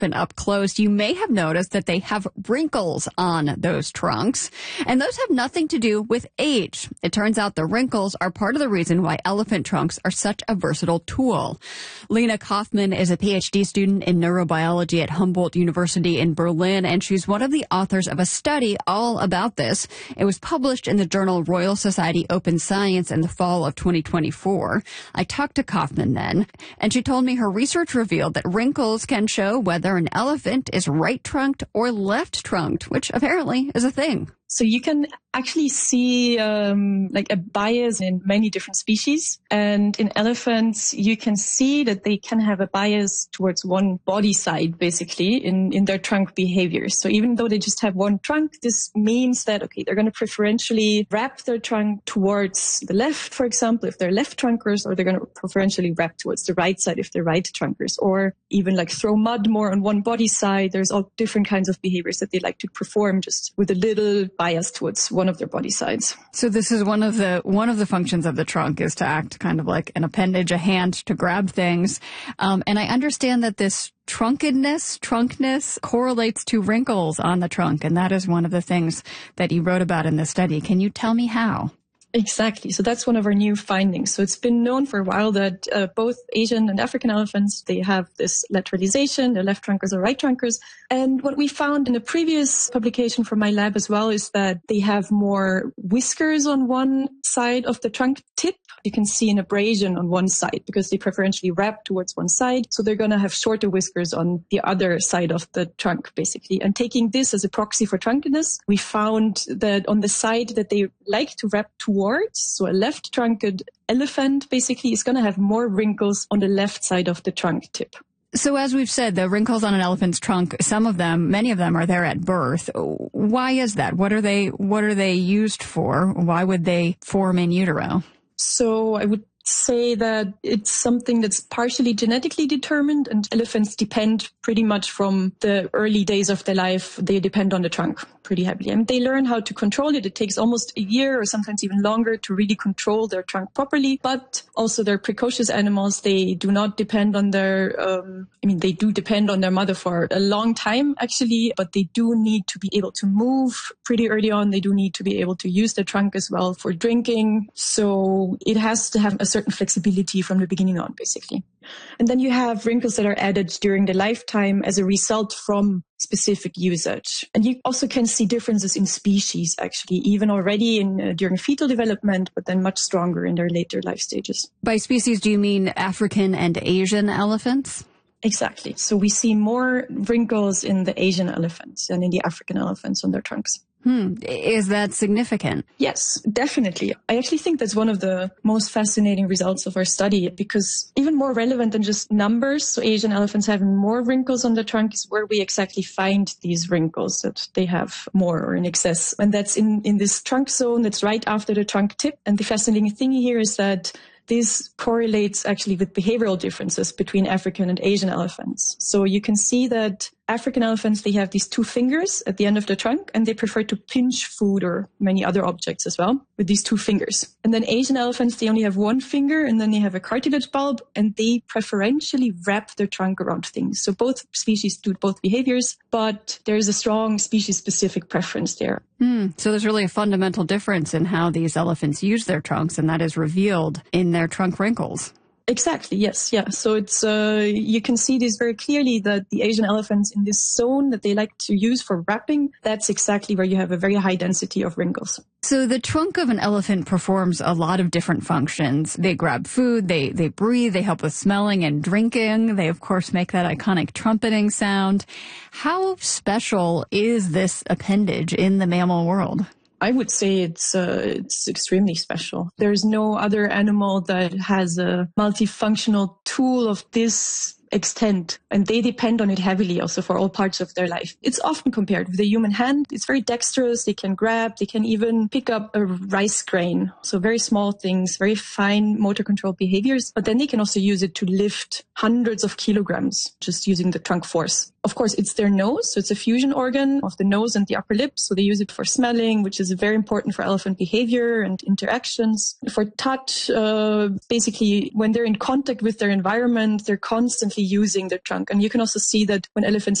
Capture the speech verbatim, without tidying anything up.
elephant up close, you may have noticed that they have wrinkles on those trunks. And those have nothing to do with age. It turns out the wrinkles are part of the reason why elephant trunks are such a versatile tool. Lena Kaufman is a P H D student in neurobiology at Humboldt University in Berlin, and she's one of the authors of a study all about this. It was published in the journal Royal Society Open Science in the fall of twenty twenty-four. I talked to Kaufman then, and she told me her research revealed that wrinkles can show whether an elephant is right-trunked or left-trunked, which apparently is a thing. So you can actually see um, like a bias in many different species. And in elephants, you can see that they can have a bias towards one body side, basically, in, in their trunk behaviors. So even though they just have one trunk, this means that, okay, they're going to preferentially wrap their trunk towards the left, for example, if they're left trunkers, or they're going to preferentially wrap towards the right side if they're right trunkers, or even like throw mud more on one body side. There's all different kinds of behaviors that they like to perform just with a little bias towards one of their body sides. So this is one of the one of the functions of the trunk, is to act kind of like an appendage, a hand to grab things. Um, and I understand that this trunkedness, trunkness correlates to wrinkles on the trunk. And that is one of the things that you wrote about in this study. Can you tell me how? Exactly. So that's one of our new findings. So it's been known for a while that uh, both Asian and African elephants, they have this lateralization, they're left trunkers or right trunkers. And what we found in a previous publication from my lab as well is that they have more whiskers on one side of the trunk tip. You can see an abrasion on one side because they preferentially wrap towards one side. So they're going to have shorter whiskers on the other side of the trunk, basically. And taking this as a proxy for trunkedness, we found that on the side that they like to wrap towards, so a left-trunked elephant basically is going to have more wrinkles on the left side of the trunk tip. So as we've said, the wrinkles on an elephant's trunk, some of them, many of them are there at birth. Why is that? What are they, what are they used for? Why would they form in utero? So I would say that it's something that's partially genetically determined, and elephants depend pretty much from the early days of their life. They depend on the trunk pretty heavily, and they learn how to control it. It takes almost a year or sometimes even longer to really control their trunk properly. But also they're precocious animals. They do not depend on their, um, I mean, they do depend on their mother for a long time actually, but they do need to be able to move pretty early on. They do need to be able to use their trunk as well for drinking. So it has to have a certain flexibility from the beginning on, basically. And then you have wrinkles that are added during the lifetime as a result from specific usage. And you also can see differences in species, actually, even already in uh, during fetal development, but then much stronger in their later life stages. By species, do you mean African and Asian elephants? Exactly. So we see more wrinkles in the Asian elephants than in the African elephants on their trunks. Hmm. Is that significant? Yes, definitely. I actually think that's one of the most fascinating results of our study, because even more relevant than just numbers, so Asian elephants having more wrinkles on the trunk, is where we exactly find these wrinkles, that they have more or in excess. And that's in, in this trunk zone that's right after the trunk tip. And the fascinating thing here is that this correlates actually with behavioral differences between African and Asian elephants. So you can see that African elephants, they have these two fingers at the end of the trunk, and they prefer to pinch food or many other objects as well with these two fingers. And then Asian elephants, they only have one finger, and then they have a cartilage bulb, and they preferentially wrap their trunk around things. So both species do both behaviors, but there is a strong species-specific preference there. Hmm. So there's really a fundamental difference in how these elephants use their trunks, and that is revealed in their trunk wrinkles. Exactly. Yes. Yeah. So it's, uh, you can see this very clearly, that the Asian elephants in this zone that they like to use for wrapping, that's exactly where you have a very high density of wrinkles. So the trunk of an elephant performs a lot of different functions. They grab food, they, they breathe, they help with smelling and drinking. They, of course, make that iconic trumpeting sound. How special is this appendage in the mammal world? I would say it's uh, it's extremely special. There's no other animal that has a multifunctional tool of this extent, and they depend on it heavily also for all parts of their life. It's often compared with the human hand. It's very dexterous. They can grab, they can even pick up a rice grain. So very small things, very fine motor control behaviors, but then they can also use it to lift hundreds of kilograms just using the trunk force. Of course, it's their nose. So it's a fusion organ of the nose and the upper lip. So they use it for smelling, which is very important for elephant behavior and interactions. For touch, uh, basically, when they're in contact with their environment, they're constantly using the trunk. And you can also see that when elephants